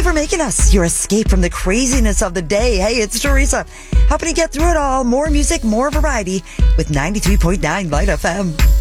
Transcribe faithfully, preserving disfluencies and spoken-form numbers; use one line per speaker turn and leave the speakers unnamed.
for making us your escape from the craziness of the day. Hey, it's Teresa, helping you get through it all. More music, more variety with ninety-three point nine Light F M.